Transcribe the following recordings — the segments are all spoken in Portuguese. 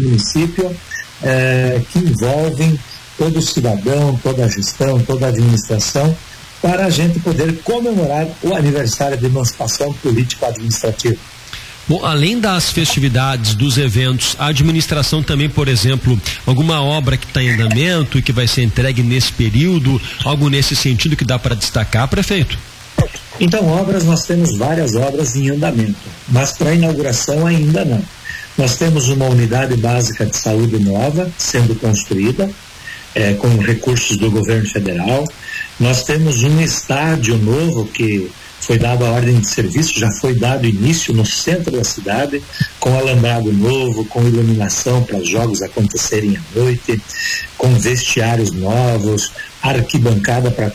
município que envolvem todo o cidadão, toda a gestão, toda a administração, para a gente poder comemorar o aniversário de emancipação político-administrativa. Bom, além das festividades, dos eventos, a administração também, por exemplo, alguma obra que está em andamento e que vai ser entregue nesse período, algo nesse sentido que dá para destacar, prefeito? Então, obras, nós temos várias obras em andamento, mas para a inauguração ainda não. Nós temos uma unidade básica de saúde nova sendo construída, com recursos do governo federal. Nós temos um estádio novo que foi dado a ordem de serviço, já foi dado início no centro da cidade, com alambrado novo, com iluminação para os jogos acontecerem à noite, com vestiários novos, arquibancada para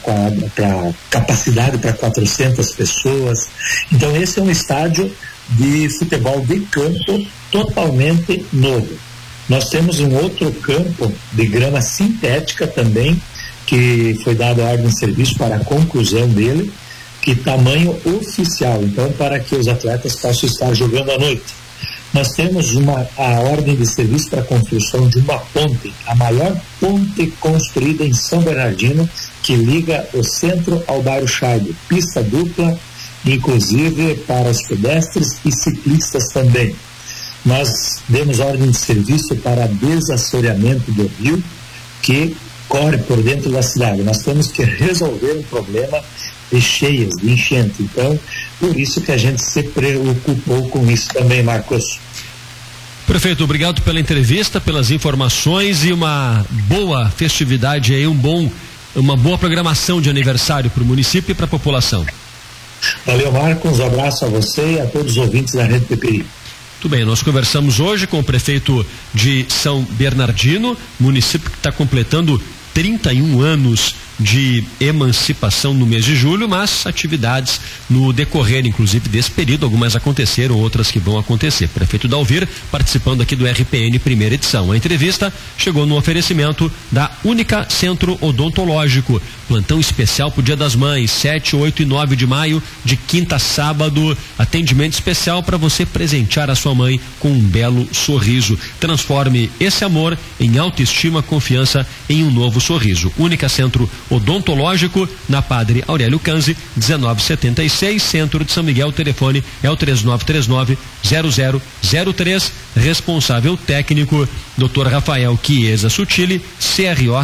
capacidade para 400 pessoas. Então esse é um estádio de futebol de campo totalmente novo. Nós temos um outro campo de grama sintética também, que foi dado a ordem de serviço para a conclusão dele, que tamanho oficial, então para que os atletas possam estar jogando à noite. Nós temos a ordem de serviço para a construção de uma ponte, a maior ponte construída em São Bernardino, que liga o centro ao bairro Chardo, pista dupla, inclusive para os pedestres e ciclistas também. Nós demos ordem de serviço para desassoreamento do rio, que corre por dentro da cidade. Nós temos que resolver um problema de cheias, de enchente. Então, por isso que a gente se preocupou com isso também, Marcos. Prefeito, obrigado pela entrevista, pelas informações e uma boa festividade aí, uma boa programação de aniversário para o município e para a população. Valeu, Marcos, um abraço a você e a todos os ouvintes da Rede Peperi. Muito bem, nós conversamos hoje com o prefeito de São Bernardino, município que está completando 31 anos de emancipação no mês de julho, mas atividades no decorrer, inclusive, desse período, algumas aconteceram, outras que vão acontecer. Prefeito Dalvir participando aqui do RPN primeira edição. A entrevista chegou no oferecimento da Única Centro Odontológico, plantão especial para o Dia das Mães, 7, 8 e 9 de maio, de quinta a sábado, atendimento especial para você presentear a sua mãe com um belo sorriso. Transforme esse amor em autoestima, confiança em um novo sorriso. Única Centro Odontológico, na Padre Aurélio Canzi, 1976, Centro de São Miguel. O telefone é o 3939-0003. Responsável técnico, Dr. Rafael Chiesa Sutili, CRO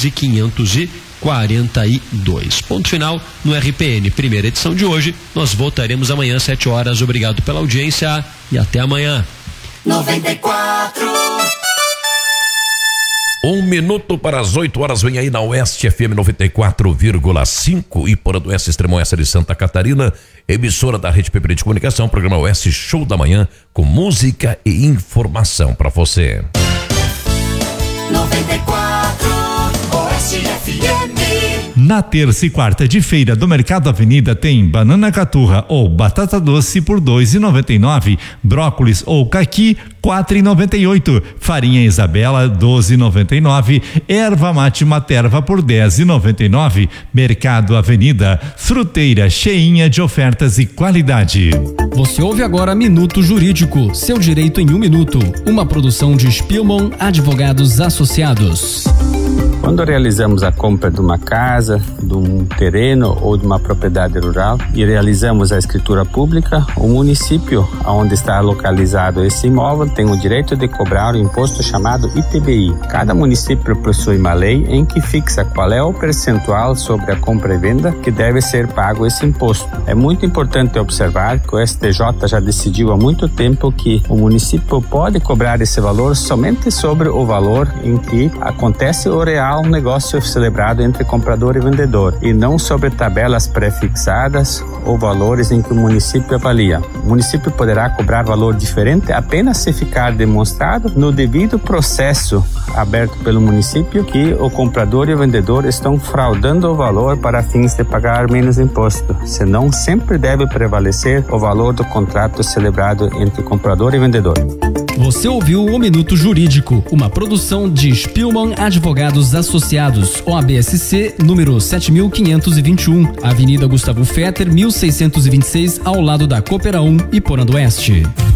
13542. Ponto final no RPN, primeira edição de hoje. Nós voltaremos amanhã às 7 horas. Obrigado pela audiência e até amanhã. 94. 1 minuto para as 8 horas, vem aí na Oeste FM 94,5 e Porã do Oeste, Extremo Oeste de Santa Catarina, emissora da Rede Peperi de Comunicação, programa Oeste Show da Manhã, com música e informação para você. 94 Oeste FM. Na terça e quarta de feira do Mercado Avenida tem banana caturra ou batata doce por R$2,99, brócolis ou caqui R$4,98, farinha Isabela R$12,99, erva mate materva por R$10,99. Mercado Avenida, fruteira cheinha de ofertas e qualidade. Você ouve agora Minuto Jurídico, seu direito em 1 minuto, uma produção de Spielmann Advogados Associados. Quando realizamos a compra de uma casa, de um terreno ou de uma propriedade rural e realizamos a escritura pública, o município onde está localizado esse imóvel tem o direito de cobrar o imposto chamado ITBI. Cada município possui uma lei em que fixa qual é o percentual sobre a compra e venda que deve ser pago esse imposto. É muito importante observar que o STJ já decidiu há muito tempo que o município pode cobrar esse valor somente sobre o valor em que acontece o real negócio celebrado entre comprador e vendedor, e não sobre tabelas pré-fixadas ou valores em que o município avalia. O município poderá cobrar valor diferente apenas se ficar demonstrado no devido processo aberto pelo município que o comprador e o vendedor estão fraudando o valor para fins de pagar menos imposto. Senão, sempre deve prevalecer o valor do contrato celebrado entre comprador e vendedor. Você ouviu o Minuto Jurídico, uma produção de Spielmann Advogados Associados, OABSC, número 7521, Avenida Gustavo Fetter, 1626, ao lado da Coopera 1 e Porã do Oeste.